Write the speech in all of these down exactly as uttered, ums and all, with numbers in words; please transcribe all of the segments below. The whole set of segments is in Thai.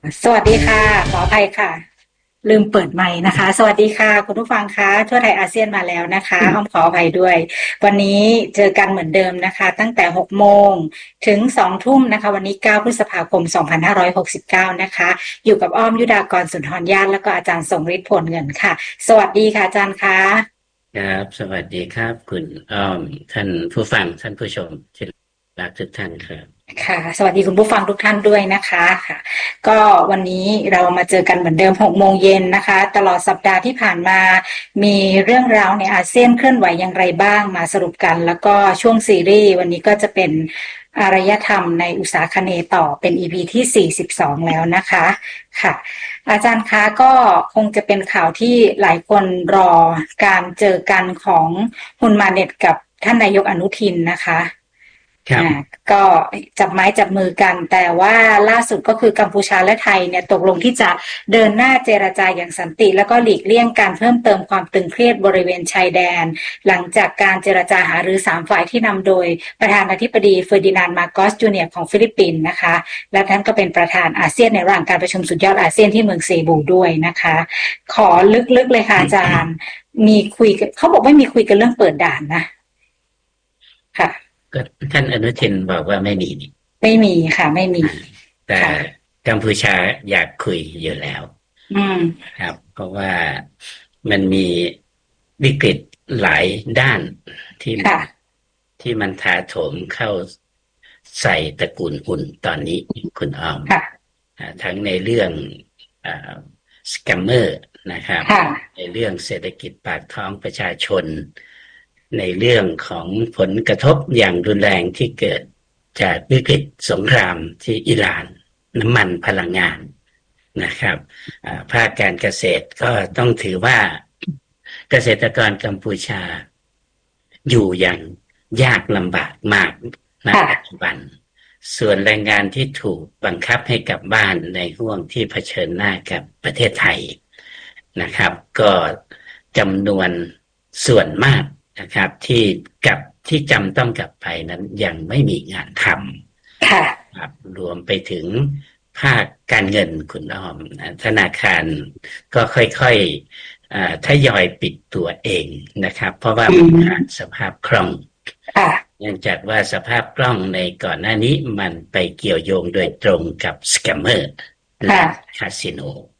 สวัสดีค่ะขออภัยค่ะลืมเปิดไมค์นะคะสวัสดีค่ะคุณผู้ฟังคะทั่วไทยอาเซียนมาแล้วนะคะอ้อมขออภัยด้วยวันนี้เจอกันเหมือนเดิมนะคะตั้งแต่หกโมงถึงสองทุ่มนะคะวันนี้เก้าพฤษภาคมสองพันห้าร้อยหกสิบเก้านะคะอยู่กับอ้อมยุดากรสุนทรญาติแล้วก็อาจารย์ทรงฤทธิ์ผลเงินค่ะสวัสดีค่ะอาจารย์คะครับสวัสดีครับคุณอ้อมท่านผู้ฟังท่านผู้ชมที่รักทุกท่านครับค่ะสวัสดีคุณผู้ฟังทุกท่านด้วยนะคะค่ะก็วันนี้เรามาเจอกันเหมือนเดิมหกโมงเย็นนะคะตลอดสัปดาห์ที่ผ่านมามีเรื่องราวในอาเซียนเคลื่อนไหวอย่างไรบ้างมาสรุปกันแล้วก็ช่วงซีรีส์วันนี้ก็จะเป็นอารยธรรมในอุตสาคเนย์ต่อเป็น อี พี ที่สี่สิบสองแล้วนะคะค่ะอาจารย์คะก็คงจะเป็นข่าวที่หลายคนรอการเจอกันของฮุนมาเน็ตกับท่านนายกอนุทินนะคะครับอ่าก็จับไม้จับมือกันแต่ว่าล่าสุดก็คือกัมพูชาและไทยเนี่ยตกลงที่จะเดินหน้าเจรจาอย่างสันติแล้วก็หลีกเลี่ยงการเพิ่มเติมความตึงเครียดบริเวณชายแดนหลังจากการเจรจาหารือสามฝ่ายที่นำโดยประธานาธิบดีเฟอร์ดินานด์มาโกสจูเนียร์ของฟิลิปปินส์นะคะและท่านก็เป็นประธานอาเซียนในระหว่างการประชุมสุดยอดอาเซียนที่เมืองเซบูด้วยนะคะขอลึกๆเลยค่ะอาจารย์มีคุยเขาบอกไม่มีคุยกันเรื่องเปิดด่านนะค่ะก็ท่านอนุทินบอกว่าไม่มีนี่ไม่มีค่ะไม่มีแต่ค่ะกัมพูชาอยากคุยอยู่แล้วอืมครับเพราะว่ามันมีวิกฤตหลายด้านที่ค่ะที่มันถาโถมเข้าใส่ตระกูลหุ่นตอนนี้คุณอ้อมค่ะทั้งในเรื่องสแกมเมอร์นะครับค่ะในเรื่องเศรษฐกิจปากท้องประชาชนในเรื่องของผลกระทบอย่างรุนแรงที่เกิดจากวิกฤตสงครามที่อิหร่านน้ำมันพลังงานนะครับภาคการเกษตรก็ต้องถือว่าเกษตรกรกัมพูชาอยู่อย่างยากลำบากมากณปัจจุบันส่วนแรงงานที่ถูกบังคับให้กลับบ้านในห่วงที่เผชิญหน้ากับประเทศไทยนะครับก็จำนวนส่วนมากนะครับที่กับที่จำต้องกลับไปนั้นยังไม่มีงานทำครับรวมไปถึงภาคการเงินคุณอ้อมธนาคารก็ค่อยๆทยอยปิดตัวเองนะครับเพราะว่ามันขาดสภาพคล่องเนื่องจากว่าสภาพคล่องในก่อนหน้านี้มันไปเกี่ยวโยงโดยตรงกับสแกมเมอร์และคาสิโน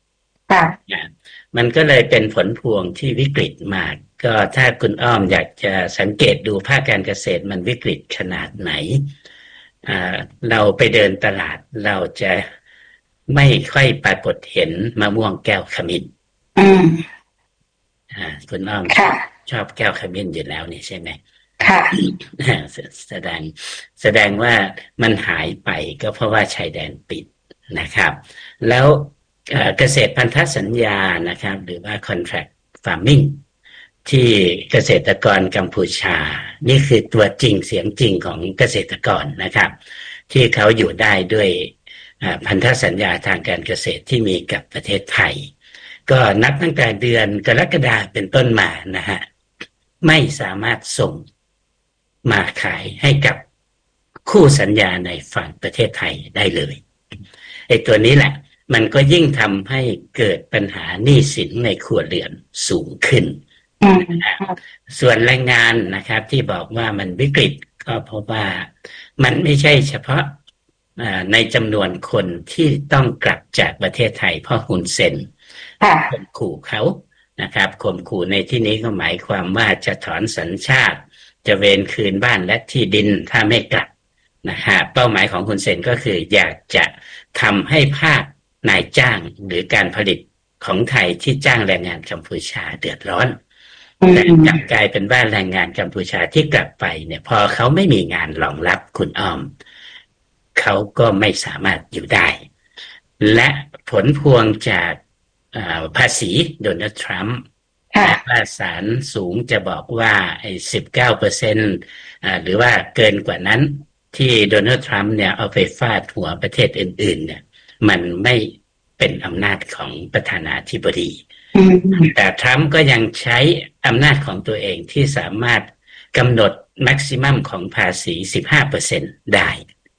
มันก็เลยเป็นผลพวงที่วิกฤตมากก็ถ้าคุณอ้อมอยากจะสังเกตดูภาคการเกษตรมันวิกฤตขนาดไหนเราไปเดินตลาดเราจะไม่ค่อยปรากฏเห็นมะม่วงแก้วขมิ้นอืมอ่าคุณอ้อมชอบแก้วขมิ้นอยู่แล้วนี่ใช่ไหมค่ะแสดงแสดงว่ามันหายไปก็เพราะว่าชายแดนปิดนะครับแล้วเกษตรพันธสัญญานะครับหรือว่า contract farming ที่เกษตรกรกัมพูชานี่คือตัวจริงเสียงจริงของเกษตรกรนะครับที่เขาอยู่ได้ด้วยพันธสัญญาทางการเกษตรที่มีกับประเทศไทยก็นับตั้งแต่เดือนกรกฎาคมเป็นต้นมานะฮะไม่สามารถส่งมาขายให้กับคู่สัญญาในฝั่งประเทศไทยได้เลยไอ้ตัวนี้แหละมันก็ยิ่งทำให้เกิดปัญหาหนี้สินในครัวเรือนสูงขึ้นส่วนแรงงานนะครับที่บอกว่ามันวิกฤตก็เพราะว่ามันไม่ใช่เฉพาะในจำนวนคนที่ต้องกลับจากประเทศไทยเพราะฮุนเซนข่มขู่เขานะครับข่มขู่ในที่นี้ก็หมายความว่าจะถอนสัญชาติจะเวนคืนบ้านและที่ดินถ้าไม่กลับนะฮะเป้าหมายของฮุนเซนก็คืออยากจะทำให้ภาคนายจ้างหรือการผลิตของไทยที่จ้างแรงงานกัมพูชาเดือดร้อนแต่กลับกลายเป็นว่าแรงงานกัมพูชาที่กลับไปเนี่ยพอเขาไม่มีงานรองรับคุณอ้อมเขาก็ไม่สามารถอยู่ได้และผลพวงจากภาษีโดนัลด์ทรัมป์และว่าศาลสูงจะบอกว่าไอ้สิบเก้าเปอร์เซ็นต์หรือว่าเกินกว่านั้นที่โดนัลด์ทรัมป์เนี่ยเอาไปฟาดหัวประเทศอื่นๆเนี่ยมันไม่เป็นอำนาจของประธานาธิบดีแต่ทรัมป์ก็ยังใช้อำนาจของตัวเองที่สามารถกำหนดแม็กซิมัมของภาษี สิบห้าเปอร์เซ็นต์ ได้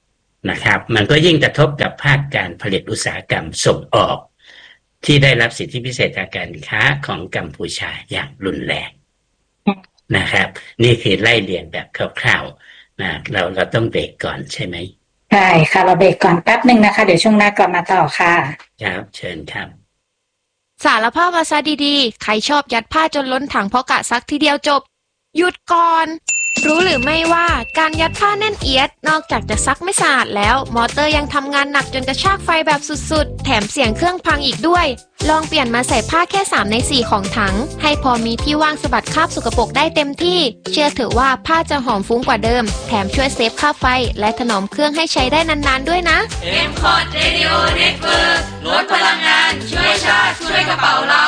นะครับมันก็ยิ่งกระทบกับภาคการผลิตอุตสาหกรรมส่งออกที่ได้รับสิทธิพิเศษทางการค้าของกัมพูชาอย่างรุนแรงนะครับนี่คือไล่เรียงแบบคร่าวๆนะเราเราต้องเบรกก่อนใช่ไหมใช่ค่ะเราเบรกก่อนแป๊บหนึ่งนะคะเดี๋ยวช่วงหน้ากลับมาต่อค่ะครับเชิญครับสารภาพวาซาดีๆใครชอบยัดผ้าจนล้นถังเพราะกะซักทีเดียวจบหยุดก่อนรู้หรือไม่ว่าการยัดผ้าแน่นเอียดนอกจากจะซักไม่สะอาดแล้วมอเตอร์ยังทำงานหนักจนกระชากไฟแบบสุดๆแถมเสียงเครื่องพังอีกด้วยลองเปลี่ยนมาใส่ผ้าแค่สามในสี่ของถังให้พอมีที่ว่างสะบัดคราบสกปรกได้เต็มที่เชื่อเถอะว่าผ้าจะหอมฟุ้งกว่าเดิมแถมช่วยเซฟค่าไฟและถนอมเครื่องให้ใช้ได้นานๆด้วยนะเอ็ม คอร์ด Radio Network ลดพลังงานช่วยชาติช่วยกระเป๋าเรา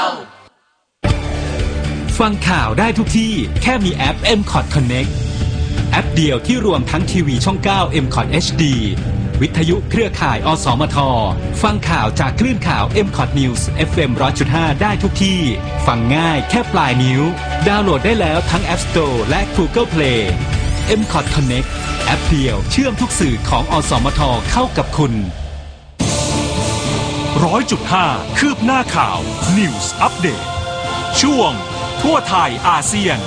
ฟังข่าวได้ทุกที่แค่มีแอป เอ็ม คอร์ด Connect แอปเดียวที่รวมทั้งทีวีช่องเก้า เอ็ม คอร์ด เอช ดี วิทยุเครือข่าย อสมท ฟังข่าวจากคลื่นข่าว เอ็ม คอร์ด News เอฟ เอ็ม หนึ่งร้อยจุดห้า ได้ทุกที่ ฟังง่ายแค่ปลายนิ้วดาวน์โหลดได้แล้วทั้ง App Store และ Google Play เอ็ม คอร์ด Connect แอปเดียวเชื่อมทุกสื่อของอสมทเข้ากับคุณหนึ่งร้อยจุดห้า คืบหน้าข่าว News Update ช่วงทั่วไทยอาเซียน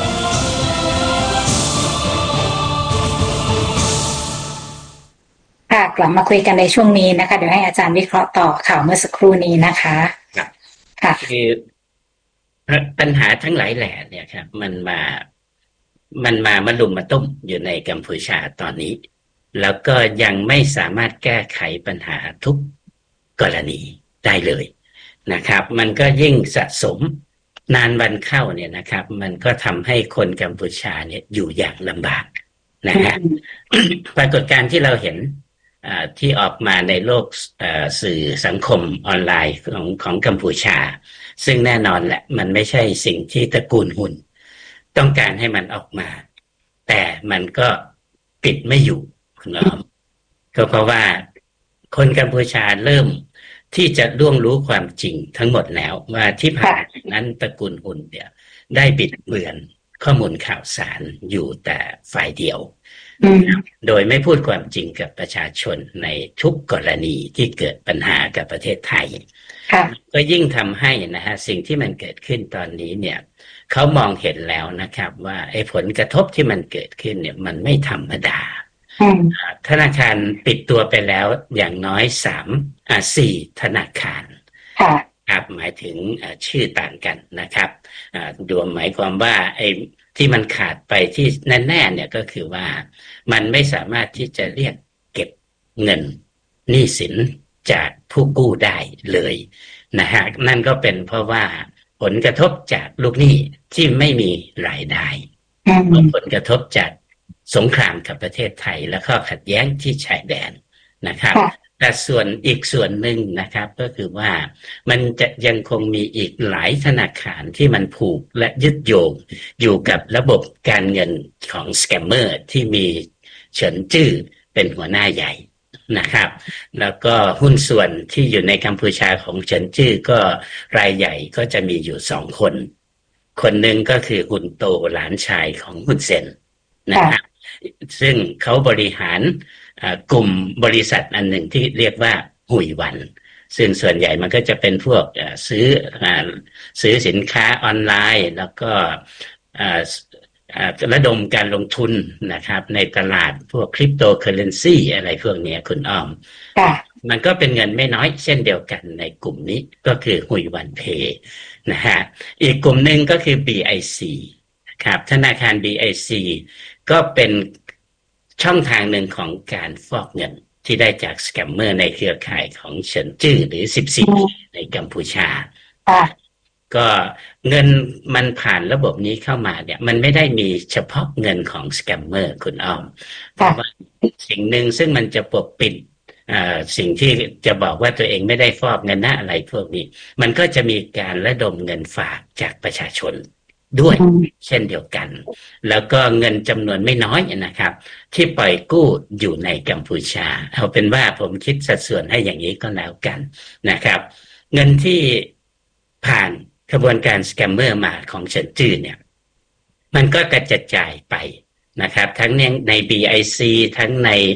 ค่ะกลับมาคุยกันในช่วงนี้นะคะเดี๋ยวให้อาจารย์วิเคราะห์ต่อข่าวเมื่อสักครู่นี้นะคะครับค่ะคือปัญหาทั้งหลายแหล่เนี่ยครับมันมามันมามาลุมมาตุ้มอยู่ในกัมพูชาตอนนี้แล้วก็ยังไม่สามารถแก้ไขปัญหาทุกกรณีได้เลยนะครับมันก็ยิ่งสะสมนานวันเข้าเนี่ยนะครับมันก็ทำให้คนกัมพูชาเนี่ยอยู่อย่างลำบากนะฮะ ปรากฏการณ์ที่เราเห็นที่ออกมาในโลกสื่อสังคมออนไลน์ของของกัมพูชาซึ่งแน่นอนแหละมันไม่ใช่สิ่งที่ตระกูลหุ่นต้องการให้มันออกมาแต่มันก็ปิดไม่อยู่คุณอ้อมก็เพราะว่าคนกัมพูชาเริ่มที่จะล่วงรู้ความจริงทั้งหมดแล้วว่าที่ผ่านนั้นตระกูลหุ่นเนี่ยได้บิดเบือนข้อมูลข่าวสารอยู่แต่ฝ่ายเดียวโดยไม่พูดความจริงกับประชาชนในทุกกรณีที่เกิดปัญหากับประเทศไทยก็ยิ่งทำให้นะฮะสิ่งที่มันเกิดขึ้นตอนนี้เนี่ยเขามองเห็นแล้วนะครับว่าไอ้ผลกระทบที่มันเกิดขึ้นเนี่ยมันไม่ธรรมดาธนาคารปิดตัวไปแล้วอย่างน้อยสามอ่าสี่ธนาคารครับหมายถึงชื่อต่างกันนะครับรวมหมายความว่าไอ้ที่มันขาดไปที่แน่ๆเนี่ยก็คือว่ามันไม่สามารถที่จะเรียกเก็บเงินหนี้สินจากผู้กู้ได้เลยนะฮะนั่นก็เป็นเพราะว่าผลกระทบจากลูกหนี้ที่ไม่มีรายได้ผลกระทบจากสงครามกับประเทศไทยแล้วก็ขัดแย้งที่ชายแดนนะครับแต่ส่วนอีกส่วนหนึ่งนะครับก็คือว่ามันจะยังคงมีอีกหลายธนาคารที่มันผูกและยึดโยงอยู่กับระบบการเงินของสแกมเมอร์ที่มีเฉินจื้อเป็นหัวหน้าใหญ่นะครับแล้วก็หุ้นส่วนที่อยู่ในกัมพูชาของเฉินจื้อก็รายใหญ่ก็จะมีอยู่สองคนคนหนึ่งก็คือฮุนโตหลานชายของฮุนเซนนะครับซึ่งเขาบริหารกลุ่มบริษัทอันหนึ่งที่เรียกว่าหุยวันซึ่งส่วนใหญ่มันก็จะเป็นพวกซื้อซื้อสินค้าออนไลน์แล้วก็ระดมการลงทุนนะครับในตลาดพวกคริปโตเคอเรนซีอะไรพวกนี้คุณอ้อมมันก็เป็นเงินไม่น้อยเช่นเดียวกันในกลุ่มนี้ก็คือหุยวันเพย์นะฮะอีกกลุ่มหนึ่งก็คือ บี ไอ ซี ครับธนาคาร บี ไอ ซี ก็เป็นช่องทางหนึ่งของการฟอกเงินที่ได้จากสแกมเมอร์ในเครือข่ายของเฉินจื้อหรือสิบสี่ในกัมพูชาก็เงินมันผ่านระบบนี้เข้ามาเนี่ยมันไม่ได้มีเฉพาะเงินของสแกมเมอร์คุณอ้อมเพราะว่าสิ่งหนึ่งซึ่งมันจะปกปิดสิ่งที่จะบอกว่าตัวเองไม่ได้ฟอกเงินนะอะไรพวกนี้มันก็จะมีการระดมเงินฝากจากประชาชนด้วยเช่นเดียวกันแล้วก็เงินจำนวนไม่น้อยนะครับที่ปล่อยกู้อยู่ในกัมพูชาเอาเป็นว่าผมคิดสัดส่วนให้อย่างนี้ก็แล้วกันนะครับเงินที่ผ่านกระบวนการสแกมเมอร์มาของเฉินจื้อเนี่ยมันก็กระจายไปนะครับทั้งใน บี ไอ ซี ทั้งใน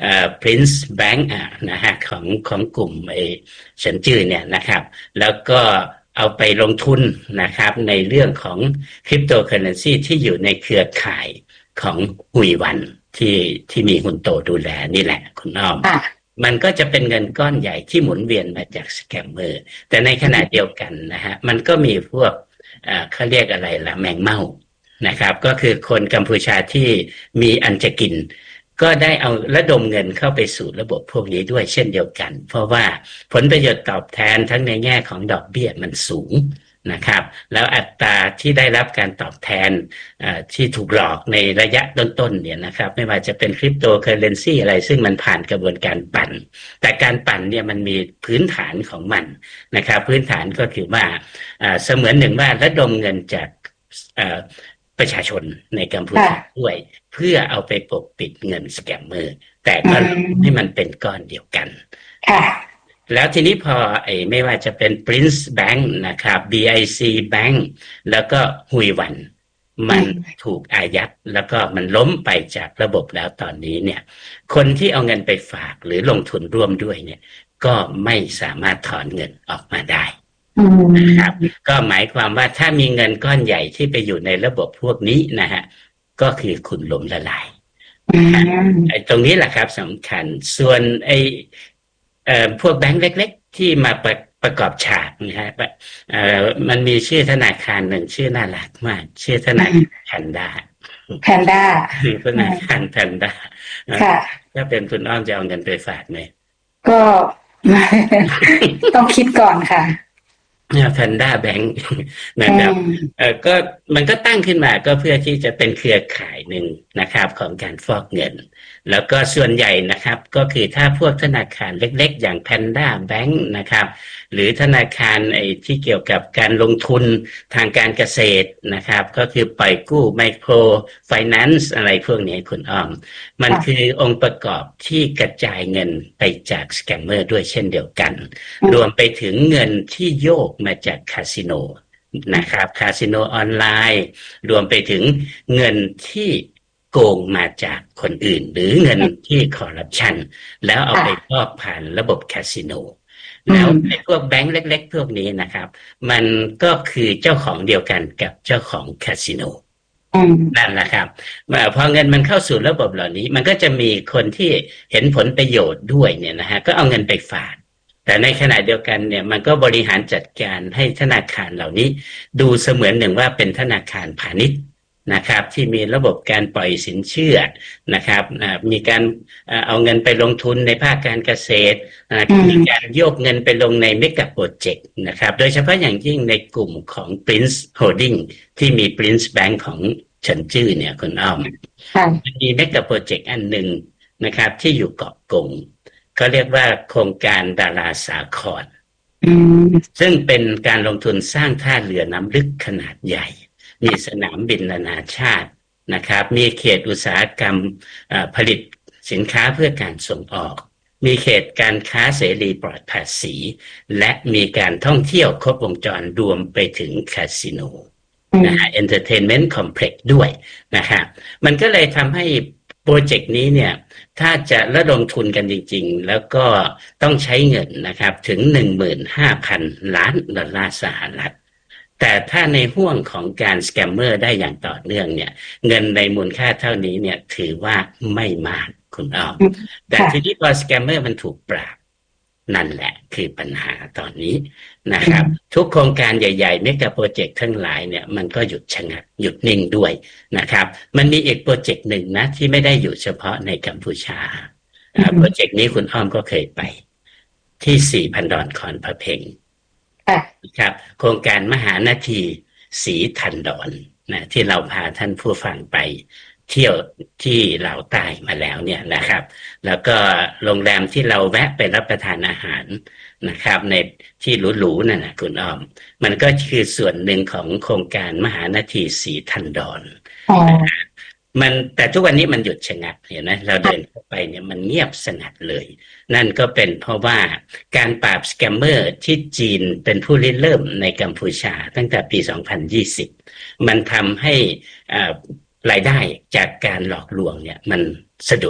เอ่อ Prince Bank อ่ะนะฮะของของกลุ่มไอ้เฉินจื้อเนี่ยนะครับแล้วก็เอาไปลงทุนนะครับในเรื่องของคริปโตเคอเรนซีที่อยู่ในเครือข่ายของหุยหวันที่ที่มีหุนโตดูแลนี่แหละคุณอ้อมมันก็จะเป็นเงินก้อนใหญ่ที่หมุนเวียนมาจากสแกมเมอร์แต่ในขณะเดียวกันนะฮะมันก็มีพวกอ่าเขาเรียกอะไรล่ะแมงเม่านะครับก็คือคนกัมพูชาที่มีอันจะกินก็ได้เอาระดมเงินเข้าไปสู่ระบบพวกนี้ด้วยเช่นเดียวกันเพราะว่าผลประโยชน์ตอบแทนทั้งในแง่ของดอกเบี้ยมันสูงนะครับแล้วอัตราที่ได้รับการตอบแทนที่ถูกหลอกในระยะต้นๆเนี่ยนะครับไม่ว่าจะเป็นคริปโตเคอเรนซีอะไรซึ่งมันผ่านกระบวนการปั่นแต่การปั่นเนี่ยมันมีพื้นฐานของมันนะครับพื้นฐานก็คือว่าเสมือนหนึ่งว่าระดมเงินจากประชาชนในกัมพูชาด้วยเพื่อเอาไปปกปิดเงินสแกมเมอร์แต่ก็ให้มันเป็นก้อนเดียวกันแล้วทีนี้พอไอ้ไม่ว่าจะเป็น Prince Bank นะครับ บี ไอ ซี Bank แล้วก็หุยหวันมันถูกอายัดแล้วก็มันล้มไปจากระบบแล้วตอนนี้เนี่ยคนที่เอาเงินไปฝากหรือลงทุนร่วมด้วยเนี่ยก็ไม่สามารถถอนเงินออกมาได้นะครับก็หมายความว่าถ้ามีเงินก้อนใหญ่ที่ไปอยู่ในระบบพวกนี้นะฮะก็คือคุณล้มละลายไอ้ตรงนี้แหละครับสำคัญส่วนไอ้เอ่อพวกแบงค์เล็กๆที่มาประประกอบฉากนะฮะเอ่อมันมีชื่อธนาคารหนึ่งชื่อน่ารักมากชื่อธนาคารแพนด้าแพนด้าธนาคารแพนด้าค่ะถ้าเป็นคุณอ้อมจะเอาเงินไปฝากไหมก็ ต้องคิดก่อนค่ะแพนด้าแบงค์นะครับเออก็มันก็ตั้งขึ้นมาก็เพื่อที่จะเป็นเครือข่ายหนึ่งนะครับของการฟอกเงินแล้วก็ส่วนใหญ่นะครับก็คือถ้าพวกธนาคารเล็กๆอย่างแพนด้าแบงค์นะครับหรือธนาคารไอ้ที่เกี่ยวกับการลงทุนทางการเกษตรนะครับก็คือปล่อยกู้ไมโครไฟแนนซ์อะไรพวกนี้คุณอ้อมมันคือองค์ประกอบที่กระจายเงินไปจากสแกมเมอร์ด้วยเช่นเดียวกันรวมไปถึงเงินที่โยกมาจากคาสิโนนะครับคาสิโนออนไลน์รวมไปถึงเงินที่โกงมาจากคนอื่นหรือเงินที่คอร์รัปชันแล้วเอาไปฟอกผ่านระบบคาสิโนแล้วไอ้พวกแบงค์เล็กๆพวกนี้นะครับมันก็คือเจ้าของเดียวกันกับเจ้าของคาสิโนนั่นแหละครับพอเงินมันเข้าสู่ระบบเหล่านี้มันก็จะมีคนที่เห็นผลประโยชน์ด้วยเนี่ยนะฮะก็เอาเงินไปฝากแต่ในขณะเดียวกันเนี่ยมันก็บริหารจัดการให้ธนาคารเหล่านี้ดูเสมือนหนึ่งว่าเป็นธนาคารพาณิชย์นะครับที่มีระบบการปล่อยสินเชื่อนะครับมีการเอาเงินไปลงทุนในภาคการเกษตรมีการโยกเงินไปลงในเมกะโปรเจกต์นะครับโดยเฉพาะอย่างยิ่งในกลุ่มของ Prince Holding ที่มี Prince Bank ของเฉินจื้อเนี่ยคุณอ้อมมีเมกะโปรเจกต์อันหนึ่งนะครับที่อยู่เกาะกงเขาเรียกว่าโครงการดาราสาครซึ่งเป็นการลงทุนสร้างท่าเรือน้ำลึกขนาดใหญ่มีสนามบินนานาชาตินะครับมีเขตอุตสาหกรรมผลิตสินค้าเพื่อการส่งออกมีเขตการค้าเสรีปลอดภาษีและมีการท่องเที่ยวครบวงจรรวมไปถึงคาสิโนนะฮะ Entertainment Complex ด้วยนะฮะมันก็เลยทำให้โปรเจกต์นี้เนี่ยถ้าจะระดมทุนกันจริงๆแล้วก็ต้องใช้เงินนะครับถึง หนึ่งหมื่นห้าพัน ล้านดอลลาร์สหรัฐแต่ถ้าในห่วงของการสแกมเมอร์ได้อย่างต่อเนื่องเนี่ยเงินในมูลค่าเท่านี้เนี่ยถือว่าไม่มากคุณอ้อมแต่ทีนี้พอสแกมเมอร์มันถูกปราบนั่นแหละคือปัญหาตอนนี้นะครับทุกโครงการใหญ่ๆเมกะโปรเจกต์ทั้งหลายเนี่ยมันก็หยุดชะงักหยุดนิ่งด้วยนะครับมันมีอีกโปรเจกต์หนึ่งนะที่ไม่ได้อยู่เฉพาะในกัมพูชาโปรเจกต์นี้คุณอ้อมก็เคยไปที่สี่พันดอนคอนพะเพ็งครับโครงการมหานาทีสีทันดอนนะที่เราพาท่านผู้ฟังไปเที่ยวที่ลาวใต้มาแล้วเนี่ยนะครับแล้วก็โรงแรมที่เราแวะไปรับประทานอาหารนะครับในที่หรูๆนั่นนะคุณอ้อมมันก็คือส่วนหนึ่งของโครงการมหานาทีสีทันดอนมันแต่ทุกวันนี้มันหยุดชะงักเห็นไหมเราเดินเข้าไปเนี่ยมันเงียบสงัดเลยนั่นก็เป็นเพราะว่าการปราบสแกมเมอร์ที่จีนเป็นผู้ริเริ่มในกัมพูชาตั้งแต่ปีสองพันยี่สิบมันทำให้รายได้จากการหลอกลวงเนี่ยมันสะดุด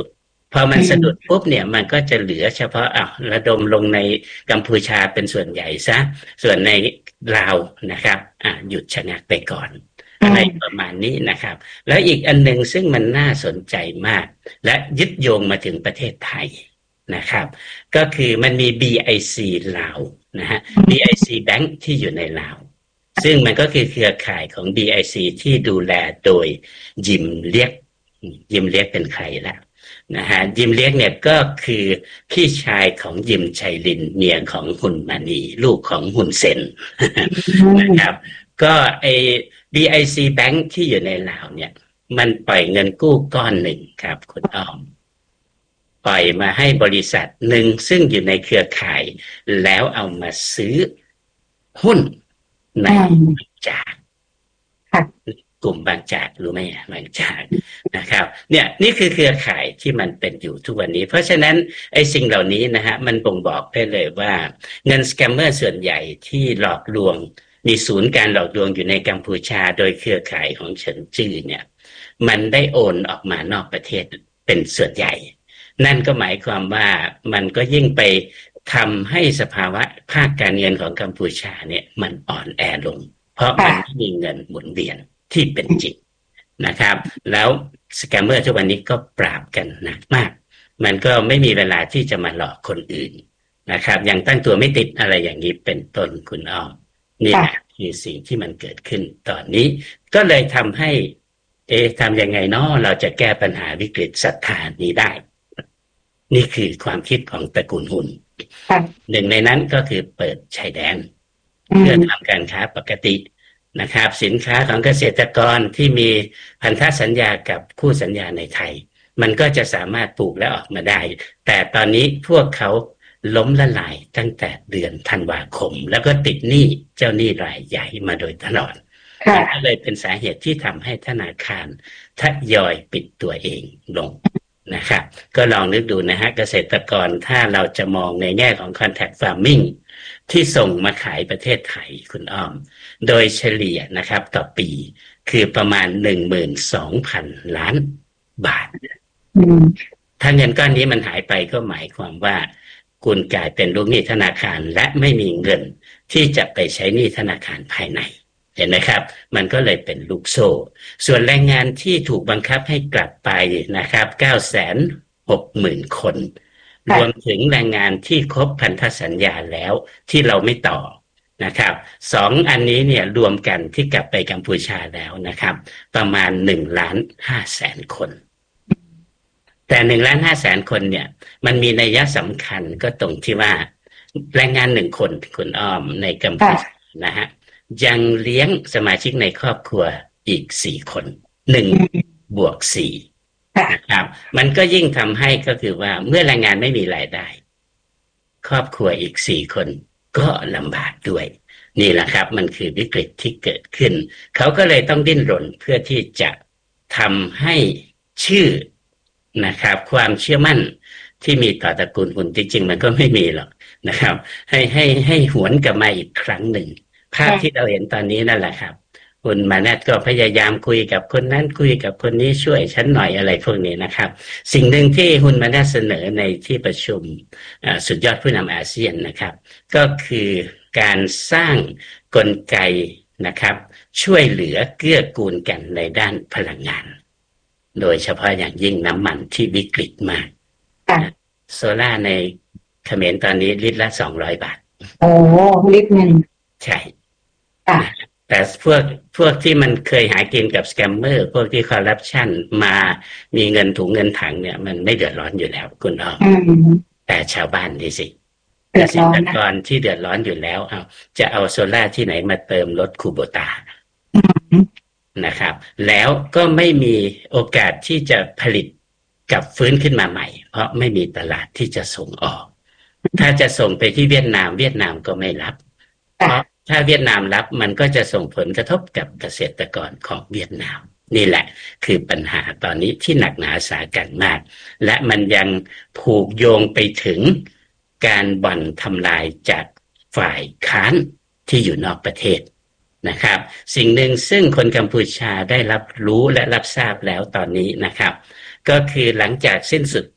พอมันสะดุดปุ๊บเนี่ยมันก็จะเหลือเฉพาะอ่ะระดมลงในกัมพูชาเป็นส่วนใหญ่ซะส่วนในลาวนะครับอ่ะหยุดชะงักไปก่อนอะไรประมาณนี้นะครับแล้วอีกอันหนึ่งซึ่งมันน่าสนใจมากและยึดโยงมาถึงประเทศไทยนะครับก็คือมันมี บี ไอ ซี ลาวนะฮะ บี ไอ ซี Bank ที่อยู่ในลาวซึ่งมันก็คือเครือข่ายของ บี ไอ ซี ที่ดูแลโดยยิมเลียกยิมเลียกเป็นใครล่ะนะฮะยิมเลียกเนี่ยก็คือพี่ชายของยิมชัยลินเมียของฮุนมานีลูกของฮุนเซนนะครับก็ไอ บี ไอ ซี Bank ที่อยู่ในลาวเนี่ยมันปล่อยเงินกู้ก้อนหนึ่งครับคุณอ้อมปล่อยมาให้บริษัทหนึ่งซึ่งอยู่ในเครือข่ายแล้วเอามาซื้อหุ้นในบางจากกลุ่มบางจากรู้ไหมบางจากนะครับเนี่ยนี่คือเครือข่ายที่มันเป็นอยู่ทุกวันนี้เพราะฉะนั้นไอ้สิ่งเหล่านี้นะฮะมันบ่งบอกได้เลยว่าเงินสแกมเมอร์ส่วนใหญ่ที่หลอกลวงมีศูนย์การหลอกลวงอยู่ในกัมพูชาโดยเครือข่ายของเฉินจื้อเนี่ยมันได้โอนออกมานอกประเทศเป็นส่วนใหญ่นั่นก็หมายความว่ามันก็ยิ่งไปทำให้สภาวะภาคการเงินของกัมพูชาเนี่ยมันอ่อนแอลงเพราะมันไม่มีเงินหมุนเวียนที่เป็นจริงนะครับแล้วสแกมเมอร์ทุกวันนี้ก็ปราบกันหนักมากมันก็ไม่มีเวลาที่จะมาหลอกคนอื่นนะครับยังตั้งตัวไม่ติดอะไรอย่างนี้เป็นต้นคุณอ้อมนี่แหละคือสิ่งที่มันเกิดขึ้นตอนนี้ก็เลยทำให้เอ๊ะทำยังไงเนาะเราจะแก้ปัญหาวิกฤตศรัทธานี้ได้นี่คือความคิดของตระกูลหุนหนึ่งในนั้นก็คือเปิดชายแดนเพื่อทำการค้าปกตินะครับสินค้าของเกษตรกรที่มีพันธสัญญากับคู่สัญญาในไทยมันก็จะสามารถปลูกและออกมาได้แต่ตอนนี้พวกเขาล้มละลายตั้งแต่เดือนธันวาคมแล้วก็ติดหนี้เจ้าหนี้รายใหญ่มาโดยตลอดมันก็เลยเป็นสาเหตุที่ทำให้ธนาคารทยอยปิดตัวเองลงนะครับก็ลองนึกดูนะฮะเกษตรกรถ้าเราจะมองในแง่ของ contract farming ที่ส่งมาขายประเทศไทยคุณอ้อมโดยเฉลี่ยนะครับต่อปีคือประมาณ หนึ่งหมื่นสองพัน ล้านบาทถ้าเงินก้อนนี้มันหายไปก็หมายความว่าคุณกลายเป็นลูกหนี้ธนาคารและไม่มีเงินที่จะไปใช้หนี้ธนาคารภายในเห็นไหมครับมันก็เลยเป็นลูกโซ่ส่วนแรงงานที่ถูกบังคับให้กลับไปนะครับ เก้าแสนหกหมื่น คนรวมถึงแรงงานที่ครบพันธสัญญาแล้วที่เราไม่ต่อนะครับสองอันนี้เนี่ยรวมกันที่กลับไปกัมพูชาแล้วนะครับประมาณหนึ่งล้านห้าแสนคนแต่หนึ่งล้านห้าแสนคนเนี่ยมันมีนัยสำคัญก็ตรงที่ว่าแรงงานหนึ่งคนคุณอ้อมในกัมพูชานะฮะยังเลี้ยงสมาชิกในครอบครัวอีกสี่คนหนึ่งบวกสี่นะครับมันก็ยิ่งทำให้ก็คือว่าเมื่อแรงงานไม่มีรายได้ครอบครัวอีกสี่คนก็ลำบากด้วยนี่แหละครับมันคือวิกฤตที่เกิดขึ้นเขาก็เลยต้องดิ้นรนเพื่อที่จะทำให้ชื่อนะครับความเชื่อมั่นที่มีต่อตระกูลหุนจริงๆมันก็ไม่มีหรอกนะครับให้ให้ให้หวนกลับมาอีกครั้งหนึ่งภาพที่เราเห็นตอนนี้นั่นแหละครับคุณมานัทก็พยายามคุยกับคนนั้นคุยกับคนนี้ช่วยฉันหน่อยอะไรพวกนี้นะครับสิ่งหนึ่งที่คุณมานัทเสนอในที่ประชุมสุดยอดผู้นำอาเซียนนะครับก็คือการสร้างกลไกนะครับช่วยเหลือเกื้อกูลกันในด้านพลังงานโดยเฉพาะอย่างยิ่งน้ำมันที่วิกฤตมากโซล่าในเขมรตอนนี้ลิตรละสองร้อยบาทโอ้ลิตรหนึ่งใช่แต่พวกพวกที่มันเคยหากินกับสแกมเมอร์พวกที่คอร์รัปชันมามีเงินถุงเงินถังเนี่ยมันไม่เดือดร้อนอยู่แล้วคุณอ้อมแต่ชาวบ้านดิสิเกษตรกรที่เดือดร้อนอยู่แล้วเอาจะเอาโซล่าที่ไหนมาเติมรถคูโบตานะครับแล้วก็ไม่มีโอกาสที่จะผลิตกับฟื้นขึ้นมาใหม่เพราะไม่มีตลาดที่จะส่งออกถ้าจะส่งไปที่เวียดนามเวียดนามก็ไม่รับเพราะถ้าเวียดนามรับมันก็จะส่งผลกระทบกับเกษตรกรของเวียดนามนี่แหละคือปัญหาตอนนี้ที่หนักหนาสาหัสมากและมันยังผูกโยงไปถึงการบ่อนทำลายจากฝ่ายค้านที่อยู่นอกประเทศนะครับสิ่งหนึ่งซึ่งคนกัมพูชาได้รับรู้และรับทราบแล้วตอนนี้นะครับก็คือหลังจากสิ้นสุด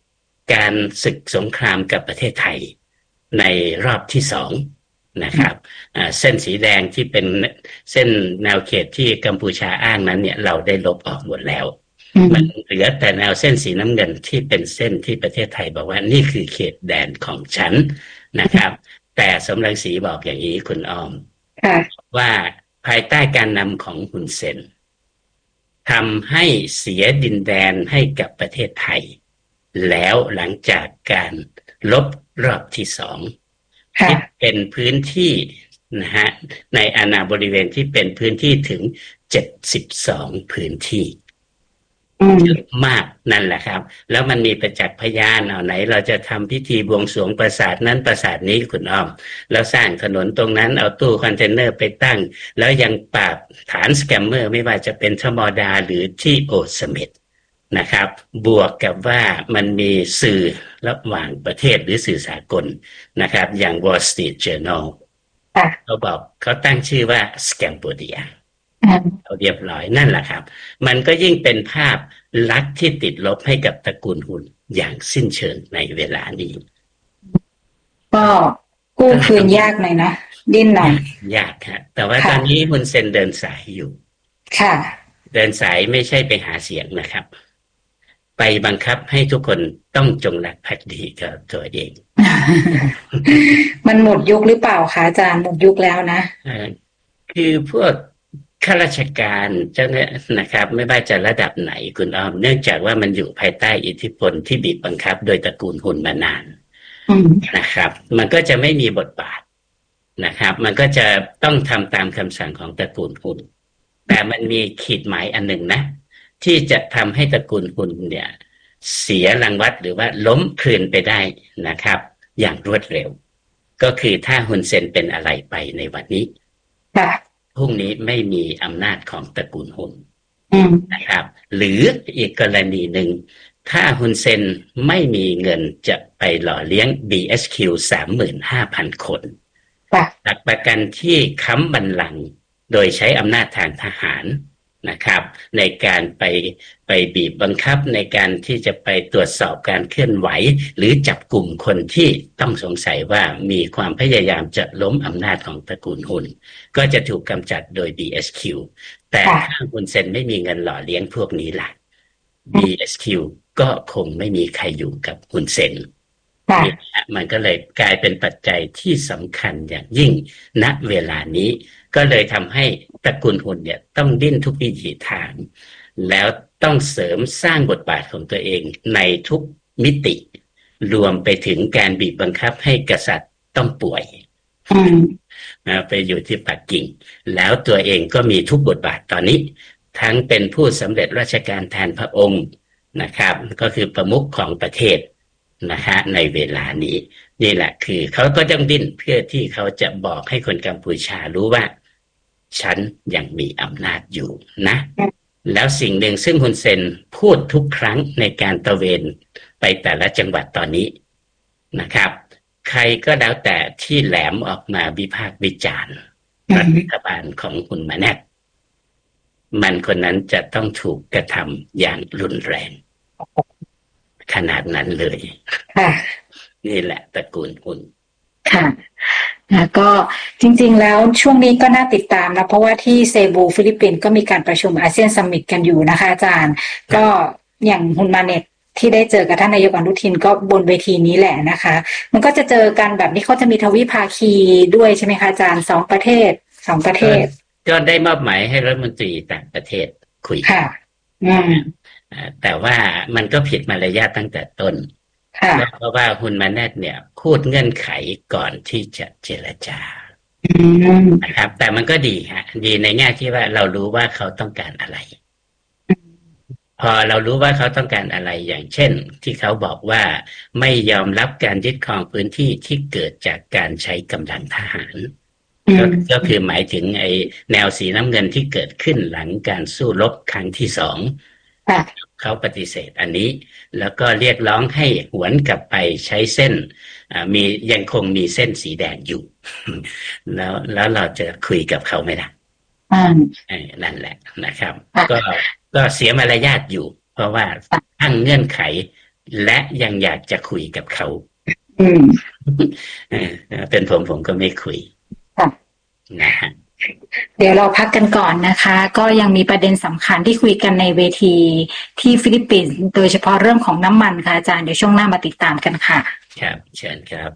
การศึกสงครามกับประเทศไทยในรอบที่สองนะครับเส้นสีแดงที่เป็นเส้นแนวเขตที่กัมพูชาอ้างนั้นเนี่ยเราได้ลบออกหมดแล้วมันเหลือแต่แนวเส้นสีน้ำเงินที่เป็นเส้นที่ประเทศไทยบอกว่านี่คือเขตแดนของฉันนะครับแต่สมรังสีบอกอย่างนี้คุณอ้อมว่าภายใต้การนำของฮุนเซนทำให้เสียดินแดนให้กับประเทศไทยแล้วหลังจากการลบรอบที่สองที่เป็นพื้นที่นะฮะในอาณาบริเวณที่เป็นพื้นที่ถึงเจ็ดสิบสองพื้นที่เยอะมากนั่นแหละครับแล้วมันมีประจักษ์พยานเอาไหนเราจะทำพิธีบวงสรวงปราสาทนั้นปราสาทนี้คุณอ้อมแล้วสร้างถนนตรงนั้นเอาตู้คอนเทนเนอร์ไปตั้งแล้วยังปราบฐานสแกมเมอร์ไม่ว่าจะเป็นธรรมดาหรือที่โอสเมดนะครับบวกกับว่ามันมีสื่อระหว่างประเทศหรือสื่อสากลนะครับอย่าง Wall Street Journal เขาบอกเขาตั้งชื่อว่า Scambodia เอาเรียบร้อยนั่นแหละครับมันก็ยิ่งเป็นภาพลักษณ์ที่ติดลบให้กับตระกูลฮุนอย่างสิ้นเชิงในเวลานี้ก็กู้คืนยากหน่อยนะดิ้นหน่อยยากครับแต่ว่าตอนนี้ฮุนเซนเดินสายอยู่ค่ะเดินสายไม่ใช่ไปหาเสียงนะครับไปบังคับให้ทุกคนต้องจงรักภักดีกับตัวเองมันหมดยุคหรือเปล่าคะอาจารย์หมดยุคแล้วนะคือพวกข้าราชการเจ้าเนี่ยนะครับไม่ว่าจะระดับไหนคุณอ้อมเนื่องจากว่ามันอยู่ภายใต้อิทธิพลที่บีบบังคับโดยตระกูลฮุนมานานนะครับมันก็จะไม่มีบทบาทนะครับมันก็จะต้องทำตามคำสั่งของตระกูลฮุนแต่มันมีขีดหมายอันหนึ่งนะที่จะทำให้ตระกูลฮุนเนี่ยเสียรางวัลหรือว่าล้มคลืนไปได้นะครับอย่างรวดเร็วก็คือถ้าฮุนเซนเป็นอะไรไปในวันนี้พรุ่งนี้ไม่มีอำนาจของตระกูลฮุนนะครับหรืออีกกรณีหนึ่งถ้าฮุนเซนไม่มีเงินจะไปหล่อเลี้ยง บี เอส คิว สามหมื่นห้าพัน คนหลักประกันที่ค้ำบัลลังก์โดยใช้อำนาจทางทหารนะครับในการไปไปบีบบังคับในการที่จะไปตรวจสอบการเคลื่อนไหวหรือจับกลุ่มคนที่ต้องสงสัยว่ามีความพยายามจะล้มอำนาจของตระกูลฮุนก็จะถูกกำจัดโดย บี เอส คิว แต่ถ้าฮุนเซนไม่มีเงินหล่อเลี้ยงพวกนี้ล่ะ บี เอส คิว ก็คงไม่มีใครอยู่กับฮุนเซนมันก็เลยกลายเป็นปัจจัยที่สำคัญอย่างยิ่งณเวลานี้ก็เลยทำให้ตระกูลฮุนเนี่ยต้องดิ้นทุกวิถีทางแล้วต้องเสริมสร้างบทบาทของตัวเองในทุกมิติรวมไปถึงการบีบบังคับให้กษัตริย์ต้องป่วยไปอยู่ที่ปักกิ่งแล้วตัวเองก็มีทุกบทบาทตอนนี้ทั้งเป็นผู้สำเร็จราชการแทนพระองค์นะครับก็คือประมุขของประเทศนะฮะในเวลานี้นี่แหละคือเขาก็ต้องดิ้นเพื่อที่เขาจะบอกให้คนกัมพูชารู้ว่าฉันยังมีอำนาจอยู่นะแล้วสิ่งหนึ่งซึ่งฮุนเซนพูดทุกครั้งในการตระเวนไปแต่ละจังหวัดตอนนี้นะครับใครก็แล้วแต่ที่แหลมออกมาวิพากษ์วิจารณ์รัฐบาลของฮุนมาเน็ตมันคนนั้นจะต้องถูกกระทำอย่างรุนแรงขนาดนั้นเลยนี่แหละตระกูลฮุนค่ะแล้วก็จริงๆแล้วช่วงนี้ก็น่าติดตามนะเพราะว่าที่เซบูฟิลิปปินส์ก็มีการประชุมอาเซียนซัมมิตกันอยู่นะคะอาจารย์ก็อย่างฮุนมาเน็ตที่ได้เจอกับท่านนายกอนุทินก็บนเวทีนี้แหละนะคะมันก็จะเจอกันแบบนี้เขาจะมีทวิภาคีด้วยใช่ไหมคะอาจารย์สองประเทศสองประเทศก็ได้มอบหมายให้รัฐมนตรีต่างประเทศคุยค่ะอืมแต่ว่ามันก็ผิดมารยาทตั้งแต่ต้นเพราะว่าฮุนมาเน็ตเนี่ยพูดเงื่อนไขก่อนที่จะเจรจานะครับแต่มันก็ดีฮะดีในแง่ที่ว่าเรารู้ว่าเขาต้องการอะไรพอเรารู้ว่าเขาต้องการอะไรอย่างเช่นที่เขาบอกว่าไม่ยอมรับการยึดครองพื้นที่ที่เกิดจากการใช้กำลังทหารก็ก็คือหมายถึงไอ้แนวสีน้ำเงินที่เกิดขึ้นหลังการสู้รบครั้งที่สองเขาปฏิเสธอันนี้แล้วก็เรียกร้องให้หวนกลับไปใช้เส้นมียังคงมีเส้นสีแดงอยู่แล้วแล้วเราจะคุยกับเขาไม่ได้นั่นแหละนะครับก็ก็เสียมารยาทอยู่เพราะว่าตั้งเงื่อนไขและยังอยากจะคุยกับเขาอืมเป็นผมผมก็ไม่คุยค่ะนะฮะเดี๋ยวเราพักกันก่อนนะคะ ก็ยังมีประเด็นสำคัญที่คุยกันในเวทีที่ฟิลิปปินส์โดยเฉพาะเรื่องของน้ำมันค่ะอาจารย์เดี๋ยวช่วงหน้ามาติดตามกันค่ะครับเชิญครับ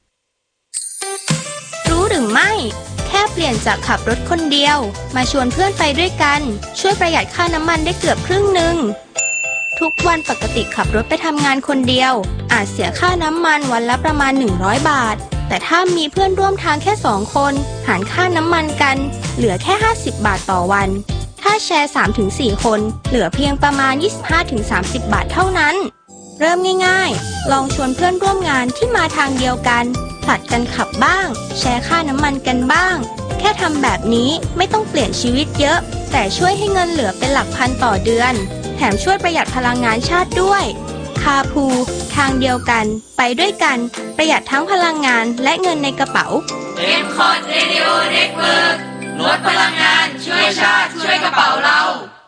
รู้หรือไม่แค่เปลี่ยนจากขับรถคนเดียวมาชวนเพื่อนไปด้วยกันช่วยประหยัดค่าน้ำมันได้เกือบครึ่งหนึ่งทุกวันปกติขับรถไปทำงานคนเดียวอาจเสียค่าน้ำมันวันละประมาณหนึ่งร้อยบาทแต่ถ้ามีเพื่อนร่วมทางแค่สองคนหารค่าน้ำมันกันเหลือแค่ห้าสิบบาทต่อวันถ้าแชร์ สามถึงสี่ คนเหลือเพียงประมาณ ยี่สิบห้าถึงสามสิบ บาทเท่านั้นเริ่มง่ายๆลองชวนเพื่อนร่วมงานที่มาทางเดียวกันผลัดกันขับบ้างแชร์ค่าน้ำมันกันบ้างแค่ทำแบบนี้ไม่ต้องเปลี่ยนชีวิตเยอะแต่ช่วยให้เงินเหลือเป็นหลักพันต่อเดือนแถมช่วยประหยัดพลังงานชาติด้วยคาพูทางเดียวกันไปด้วยกันประหยัดทั้งพลังงานและเงินในกระเป๋าเอ็ม คอท Radio Network ลดพลังงานช่วยชาติช่วยกระเป๋าเรา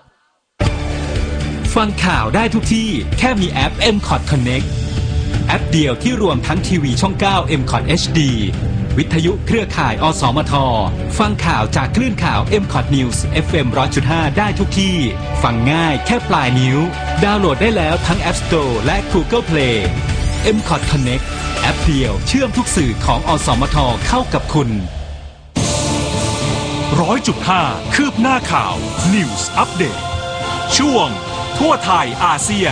ฟังข่าวได้ทุกที่แค่มีแอป เอ็ม คอท Connect แอปเดียวที่รวมทั้งทีวีช่อง เก้า เอ็ม คอท เอช ดี วิทยุเครือข่ายอสมทฟังข่าวจากคลื่นข่าว เอ็ม คอท News เอฟ เอ็ม หนึ่งร้อยจุดห้า ได้ทุกที่ฟังง่ายแค่ปลายนิ้วดาวน์โหลดได้แล้วทั้ง App Store และ Google Play เอ็ม คอท Connect แอปเดียวเชื่อมทุกสื่อของอสมทเข้ากับคุณร้อยจุดห้า คืบหน้าข่าว News Update ช่วงทั่วไทยอาเซียน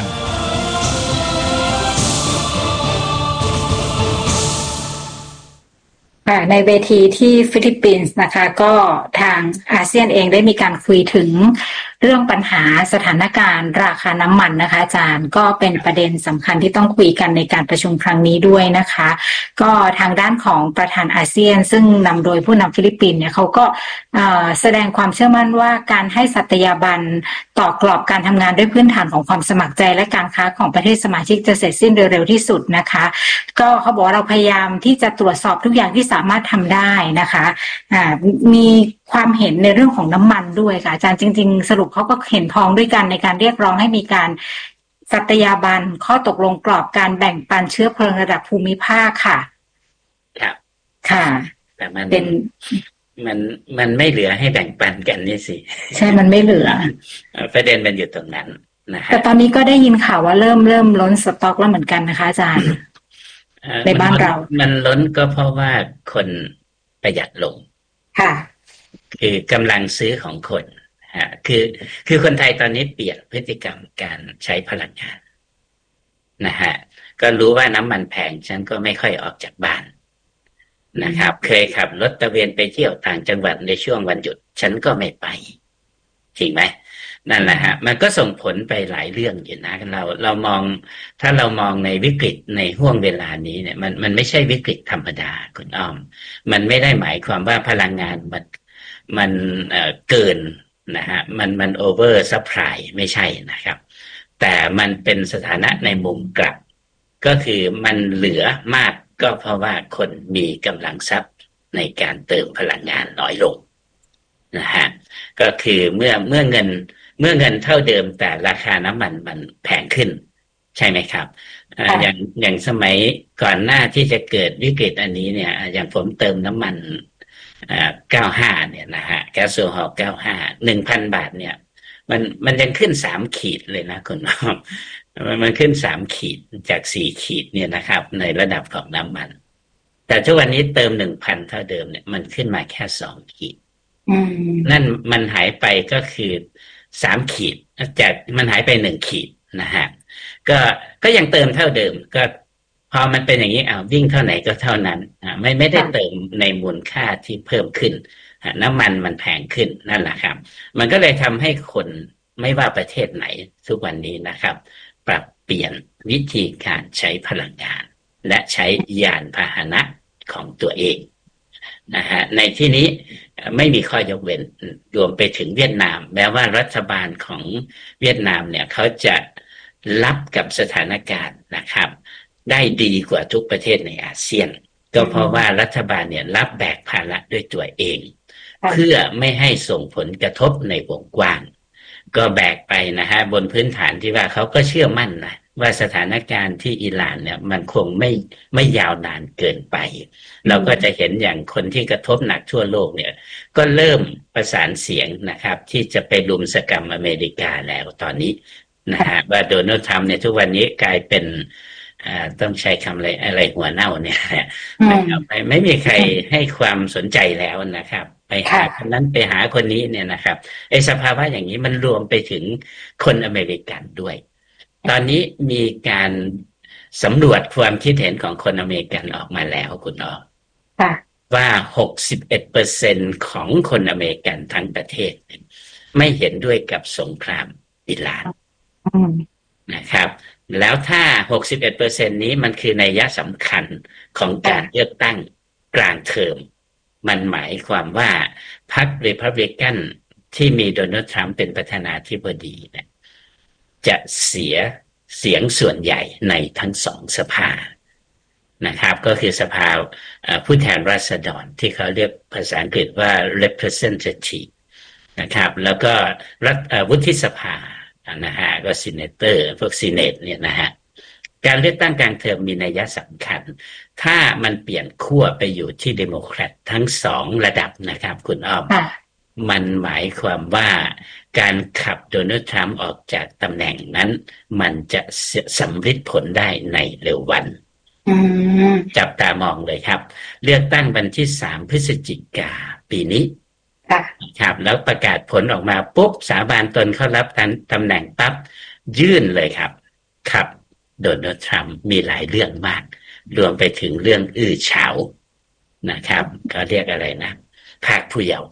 ในเวทีที่ฟิลิปปินส์นะคะก็ทางอาเซียนเองได้มีการคุยถึงเรื่องปัญหาสถานการณ์ราคาน้ำมันนะคะอาจารย์ก็เป็นประเด็นสำคัญที่ต้องคุยกันในการประชุมครั้งนี้ด้วยนะคะก็ทางด้านของประธานอาเซียนซึ่งนำโดยผู้นำฟิลิปปินส์เนี่ยเขาก็แสดงความเชื่อมั่นว่าการให้สัตยาบันต่อกรอบการทำงานด้วยพื้นฐานของความสมัครใจและการค้าของประเทศสมาชิกจะเสร็จสิ้นโดยเร็วที่สุดนะคะก็เขาบอกว่าเราพยายามที่จะตรวจสอบทุกอย่างที่สามารถทำได้นะคะอ่ามีความเห็นในเรื่องของน้ำมันด้วยค่ะอาจารย์จริงๆสรุปเขาก็เห็นพ้องด้วยกันในการเรียกร้องให้มีการสัตยาบันข้อตกลงกรอบการแบ่งปันเชื้อเพลิงระดับภูมิภาคค่ะครับค่ะแต่มันเป็นมันมันไม่เหลือให้แบ่งปันกันนี่สิใช่มันไม่เหลือประเด็นมันอยู่ตรงนั้นนะฮะแต่ตอนนี้ก็ได้ยินข่าวว่าเริ่มเริ่มล้นสต็อกแล้วเหมือนกันนะคะอาจารย์ในบ้านเรามันล้นก็เพราะว่าคนประหยัดลงค่ะคือกำลังซื้อของคนฮะคือคือคนไทยตอนนี้เปลี่ยนพฤติกรรมการใช้พลังงานนะฮะก็รู้ว่าน้ำมันแพงฉันก็ไม่ค่อยออกจากบ้านนะครับเคยขับรถตระเวนไปเที่ยวต่างจังหวัดในช่วงวันหยุดฉันก็ไม่ไปจริงไหมนั่นแหละฮะมันก็ส่งผลไปหลายเรื่องอยู่นะเราเรามองถ้าเรามองในวิกฤตในห่วงเวลานี้เนี่ยมันมันไม่ใช่วิกฤตธรรมดาคุณอ้อมมันไม่ได้หมายความว่าพลังงานมันมันเอ่อเกินนะฮะมันมันโอเวอร์ซัพพลายไม่ใช่นะครับแต่มันเป็นสถานะในมุมกลับก็คือมันเหลือมากก็เพราะว่าคนมีกำลังทรัพย์ในการเติมพลังงานน้อยลงนะฮะก็คือเมื่อเมื่อเงินเมื่อเงินเท่าเดิมแต่ราคาน้ำมันมันแพงขึ้นใช่ไหมครับอย่างอย่างสมัยก่อนหน้าที่จะเกิดวิกฤตอันนี้เนี่ยอย่างผมเติมน้ำมันเก้าห้าเนี่ยนะฮะแก๊สโซฮอลเก้าห้า หนึ่งพัน บาทเนี่ยมันมันยังขึ้นสามขีดเลยนะคุณน้องมันขึ้นสามขีดจากสี่ขีดเนี่ยนะครับในระดับของน้ำมันแต่ทุกวันนี้เติม หนึ่งพัน เท่าเดิมเนี่ยมันขึ้นมาแค่สองขีดนั่นมันหายไปก็คือสามขีดจากมันหายไปหนึ่งขีดนะฮะก็ก็ยังเติมเท่าเดิมก็พอมันเป็นอย่างนี้อ้าววิ่งเท่าไหนก็เท่านั้นอ่าไม่ไม่ได้เติมในมูลค่าที่เพิ่มขึ้นน้ำมันมันแพงขึ้นนั่นแหละครับมันก็เลยทำให้คนไม่ว่าประเทศไหนทุกวันนี้นะครับปรับเปลี่ยนวิธีการใช้พลังงานและใช้ยานพาหนะของตัวเองนะฮะในที่นี้ไม่มีข้อยกเว้นรวมไปถึงเวียดนามแม้ว่ารัฐบาลของเวียดนามเนี่ยเขาจะรับกับสถานการณ์นะครับได้ดีกว่าทุกประเทศในอาเซียนก็เพราะว่ารัฐบาลเนี่ยรับแบกภาระด้วยตัวเองเพื่อไม่ให้ส่งผลกระทบในวงกว้างก็แบกไปนะฮะบนพื้นฐานที่ว่าเขาก็เชื่อมั่นนะว่าสถานการณ์ที่อิหร่านเนี่ยมันคงไม่ไม่ยาวนานเกินไปเราก็จะเห็นอย่างคนที่กระทบหนักทั่วโลกเนี่ยก็เริ่มประสานเสียงนะครับที่จะไปรุมสกรรมอเมริกาแล้วตอนนี้นะฮะว่าโดนัลด์ทรัมป์เนี่ยทุกวันนี้กลายเป็นอ่าต้องใช้คำอะไรอะไรหัวเน่าเนี่ยนะครับไม่ไม่มีใครให้ความสนใจแล้วนะครับไปหาคนนั้นไปหาคนนี้เนี่ยนะครับไอ้สภาวะอย่างนี้มันรวมไปถึงคนอเมริกันด้วยตอนนี้มีการสำรวจความคิดเห็นของคนอเมริกันออกมาแล้วคุณอ๋อว่า หกสิบเอ็ดเปอร์เซ็นต์ ของคนอเมริกันทั้งประเทศไม่เห็นด้วยกับสงครามอิหร่านนะครับแล้วถ้า หกสิบเอ็ดเปอร์เซ็นต์ นี้มันคือนัยสำคัญของการเลือกตั้งกลางเทอมมันหมายความว่าพรรครีพับลิกันที่มีโดนัลด์ทรัมป์เป็นประธานาธิบดีเนี่ยจะเสียเสียงส่วนใหญ่ในทั้งสองสภานะครับก็คือสภาผู้แทนราษฎรที่เขาเรียกภาษาอังกฤษว่า representative นะครับแล้วก็รัฐวุฒิสภานะฮะก็ซีเนเตอร์พวกซีเนตเนี่ยนะฮะการเลือกตั้งกลางเทอมมีนัยสำคัญถ้ามันเปลี่ยนขั้วไปอยู่ที่เดโมแครตทั้งสองระดับนะครับคุณอ้อมมันหมายความว่าการขับโดนัลด์ทรัมป์ออกจากตำแหน่งนั้นมันจะสำเร็จผลได้ในเร็ววันจับตามองเลยครับเลือกตั้งวันที่สามพฤศจิกาปีนี้ครับแล้วประกาศผลออกมาปุ๊บสาบานตนเข้ารับตำแหน่งปั๊บยื่นเลยครับครับโดนัลด์ทรัมป์มีหลายเรื่องมากรวมไปถึงเรื่องอื้อฉาวนะครับเขาเรียกอะไรนะภาคผู้เยาว์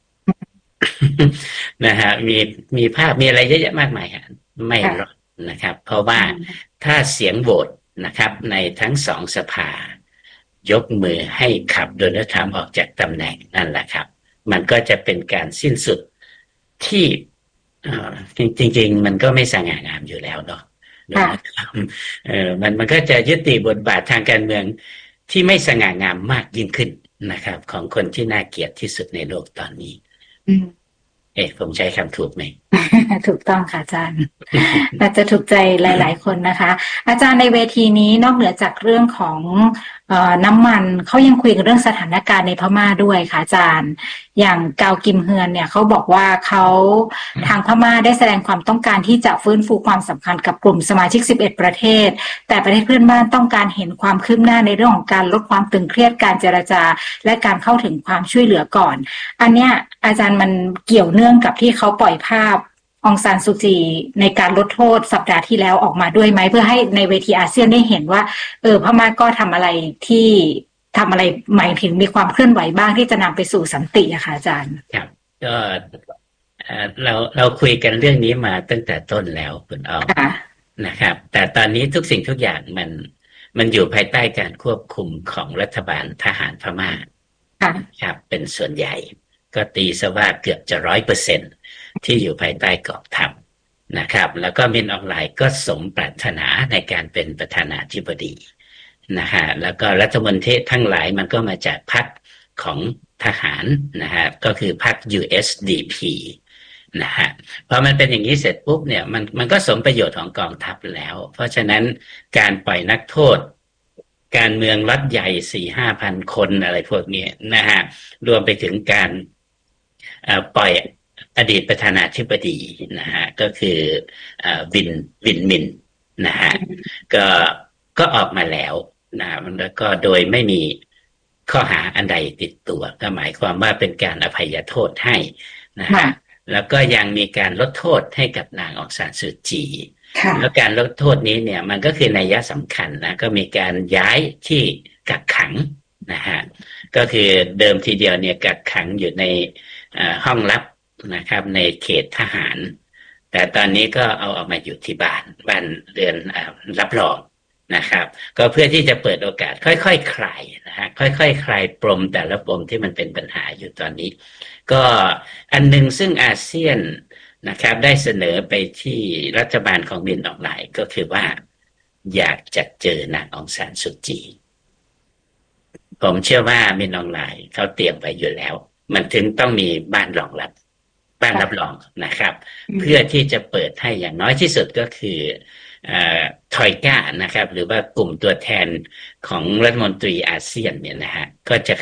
นะฮะมีมีภาพมีอะไรเยอะแยะมากมายฮะไม่รอดนะครับเพราะว่าถ้าเสียงโหวตนะครับในทั้งสองสภายกมือให้ขับโดนัลด์ทรัมป์ออกจากตำแหน่งนั่นแหละครับมันก็จะเป็นการสิ้นสุดที่จริงๆมันก็ไม่สง่างามอยู่แล้วเนาะเออมันมันก็จะยุติบทบาททางการเมืองที่ไม่สง่างามมากยิ่งขึ้นนะครับของคนที่น่าเกลียดที่สุดในโลกตอนนี้เอ๊ะผมใช้คำถูกไหมถูกต้องค่ะอาจารย์ อาจจะถูกใจหลายๆคนนะคะอาจารย์ในเวทีนี้นอกเหนือจากเรื่องของเอ่อน้ำมันเขายังคุยกันเรื่องสถานการณ์ในพม่าด้วยค่ะอาจารย์อย่างกาวกิมเฮือนเนี่ยเขาบอกว่าเขาทางพม่าได้แสดงความต้องการที่จะฟื้นฟูความสัมพันธ์กับกลุ่มสมาชิกสิบเอ็ดประเทศแต่ประเทศเพื่อนบ้านต้องการเห็นความคืบหน้าในเรื่องของการลดความตึงเครียดการเจรจาและการเข้าถึงความช่วยเหลือก่อนอันเนี้ยอาจารย์มันเกี่ยวเนื่องกับที่เขาปล่อยภาพองซานซูจีในการลดโทษสัปดาห์ที่แล้วออกมาด้วยไหมเพื่อให้ในเวทีอาเซียนได้เห็นว่าเออพม่าก็ทำอะไรที่ทำอะไรหมายถึงมีความเคลื่อนไหวบ้างที่จะนำไปสู่สันติอะค่ะอาจารย์ครับก็เราเราคุยกันเรื่องนี้มาตั้งแต่ต้นแล้วคุณอ้อมนะครับแต่ตอนนี้ทุกสิ่งทุกอย่างมันมันอยู่ภายใต้การควบคุมของรัฐบาลทหารพม่าครับเป็นส่วนใหญ่ก็ตีซะว่าเกือบจะร้อยเปอร์เซ็นต์ที่อยู่ภายใต้กองทัพนะครับแล้วก็มินออนไลน์ก็สมปรารถนาในการเป็นประธานาธิบดีนะฮะแล้วก็รัฐมนตรีทั้งหลายมันก็มาจากพรรคของทหารนะฮะก็คือพรรค ยู เอส ดี พี นะฮะพอมันเป็นอย่างนี้เสร็จปุ๊บเนี่ยมันมันก็สมประโยชน์ของกองทัพแล้วเพราะฉะนั้นการปล่อยนักโทษการเมืองรัฐใหญ่ สี่ห้าพัน คนอะไรพวกนี้นะฮะรวมไปถึงการปล่อยอดีตประธานาธิบดีนะฮะก็คือวินวินมินนะฮะก็ก็ออกมาแล้วนะแล้วก็โดยไม่มีข้อหาอันใดติดตัวก็หมายความว่าเป็นการอภัยโทษให้นะฮะแล้วก็ยังมีการลดโทษให้กับนางองซานซูจีแล้วการลดโทษนี้เนี่ยมันก็คือนัยสำคัญนะก็มีการย้ายที่กักขังนะฮะก็คือเดิมทีเดียวเนี่ยกักขังอยู่ในห้องลับนะครับในเขตทหารแต่ตอนนี้ก็เอาออกมาอยู่ที่บ้านบ้านเรือนรับรองนะครับก็เพื่อที่จะเปิดโอกาสค่อยๆ ค, คลายนะฮะค่อยๆ ค, คลายปมแต่ละปมที่มันเป็นปัญหาอยู่ตอนนี้ก็อันนึงซึ่งอาเซียนนะครับได้เสนอไปที่รัฐบาลของมินออนไลน์ก็คือว่าอยากจะเจอนางองซานซูจีผมเชื่อว่ามินออนไลน์เขาเตรียมไว้อยู่แล้วมันถึงต้องมีบ้านรองรับบ้านรับรองนะครับเพื่อที่จะเปิดให้อย่างน้อยที่สุดก็คือทอยก้านะครับหรือว่ากลุ่มตัวแทนของรัฐมนตรีอาเซียนเนี่ยนะฮะก็จะ